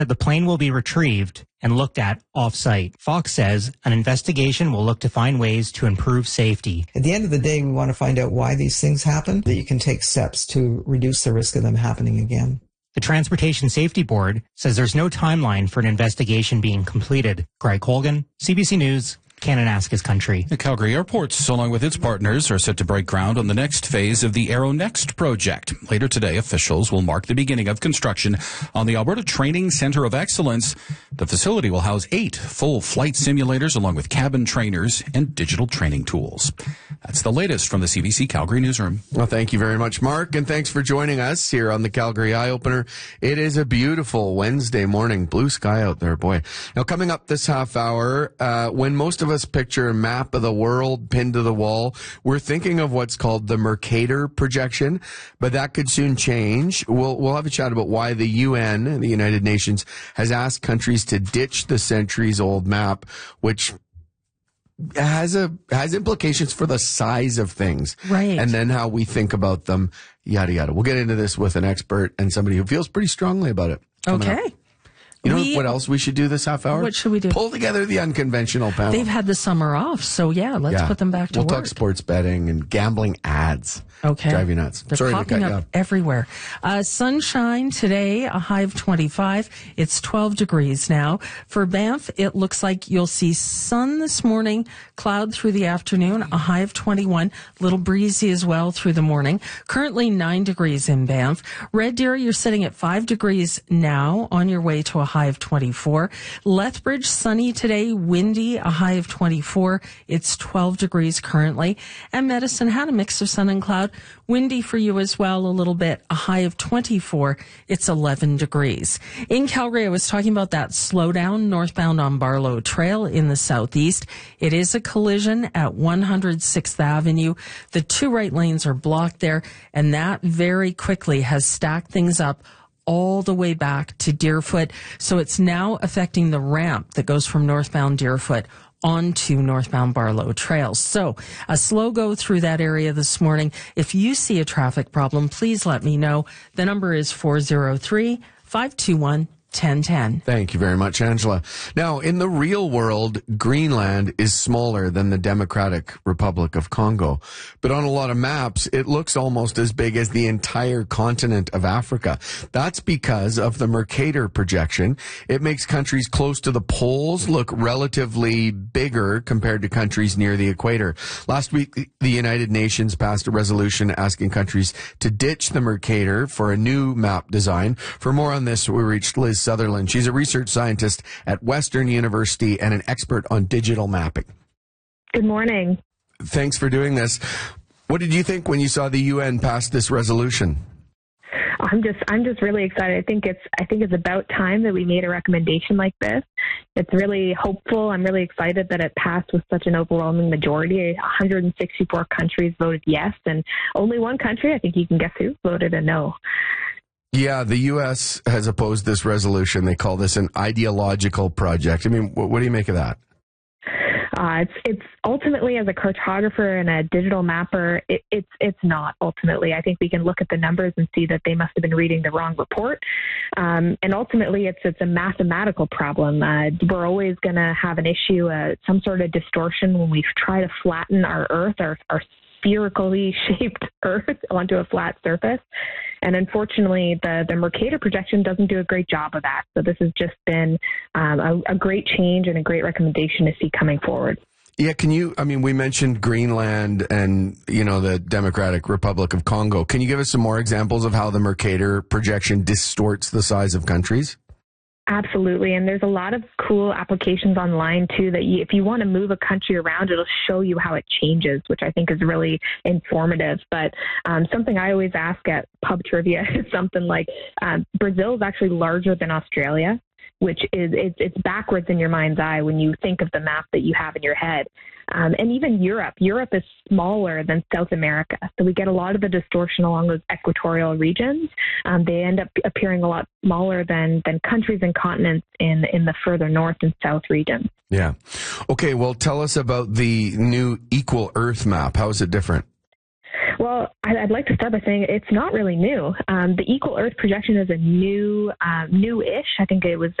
The plane will be retrieved and looked at off-site. Fox says an investigation will look to find ways to improve safety. At the end of the day, we want to find out why these things happen, that you can take steps to reduce the risk of them happening again. The Transportation Safety Board says there's no timeline for an investigation being completed. Greg Colgan, CBC News, Kananaskis Country. The Calgary Airports, along with its partners, are set to break ground on the next phase of the AeroNext project. Later today, officials will mark the beginning of construction on the Alberta Training Centre of Excellence. The facility will house 8 full flight simulators along with cabin trainers and digital training tools. That's the latest from the CBC Calgary newsroom. Well, thank you very much, Mark, and thanks for joining us here on the Calgary Eye Opener. It is a beautiful Wednesday morning. Blue sky out there, boy. Now, coming up this half hour, when most of us picture a map of the world pinned to the wall, we're thinking of what's called the Mercator projection, but that could soon change. We'll have a chat about why the UN, the United Nations, has asked countries to ditch the centuries-old map, which has implications for the size of things. Right. And then how we think about them, yada, yada. We'll get into this with an expert and somebody who feels pretty strongly about it. Okay. You know what else we should do this half hour? What should we do? Pull together the unconventional panel. They've had the summer off, so let's put them back to work. We'll talk sports betting and gambling ads. Okay. Drive you nuts. They're Sorry to popping cut you up off. everywhere. Sunshine today, a high of 25. It's 12 degrees now. For Banff, it looks like you'll see sun this morning, cloud through the afternoon, a high of 21. Little breezy as well through the morning. Currently 9 degrees in Banff. Red Deer, you're sitting at 5 degrees now, on your way to a high of 24. Lethbridge, sunny today, windy, a high of 24. It's 12 degrees currently. And Medicine had a mix of sun and cloud. Windy for you as well, a little bit, a high of 24. It's 11 degrees. In Calgary, I was talking about that slowdown northbound on Barlow Trail in the southeast. It is a collision at 106th Avenue. The 2 right lanes are blocked there, and that very quickly has stacked things up all the way back to Deerfoot. So it's now affecting the ramp that goes from northbound Deerfoot onto northbound Barlow Trail. So a slow go through that area this morning. If you see a traffic problem, please let me know. The number is 403-521-1010. Thank you very much, Angela. Now, in the real world, Greenland is smaller than the Democratic Republic of Congo. But on a lot of maps, it looks almost as big as the entire continent of Africa. That's because of the Mercator projection. It makes countries close to the poles look relatively bigger compared to countries near the equator. Last week, the United Nations passed a resolution asking countries to ditch the Mercator for a new map design. For more on this, we reached Liz Sutherland. She's a research scientist at Western University and an expert on digital mapping. Good morning. Thanks for doing this. What did you think when you saw the UN pass this resolution? I'm just really excited. I think it's about time that we made a recommendation like this. It's really hopeful. I'm really excited that it passed with such an overwhelming majority. 164 countries voted yes, and only one country, I think you can guess who, voted a no. Yeah, the U.S. has opposed this resolution. They call this an ideological project. I mean, what do you make of that? It's ultimately, as a cartographer and a digital mapper, it's not ultimately. I think we can look at the numbers and see that they must have been reading the wrong report. And ultimately, it's a mathematical problem. We're always going to have an issue, some sort of distortion when we try to flatten our Earth, our spherically shaped Earth onto a flat surface. And unfortunately, the Mercator projection doesn't do a great job of that. So this has just been a great change and a great recommendation to see coming forward. Yeah, we mentioned Greenland and, the Democratic Republic of Congo. Can you give us some more examples of how the Mercator projection distorts the size of countries? Absolutely. And there's a lot of cool applications online, too, that if you want to move a country around, it'll show you how it changes, which I think is really informative. But something I always ask at pub trivia is something like Brazil is actually larger than Australia, which is it's backwards in your mind's eye when you think of the map that you have in your head. And even Europe is smaller than South America. So we get a lot of the distortion along those equatorial regions. They end up appearing a lot smaller than countries and continents in the further north and south regions. Yeah. Okay, well, tell us about the new Equal Earth map. How is it different? Well, I'd like to start by saying it's not really new. The Equal Earth projection is a new-ish. I think it was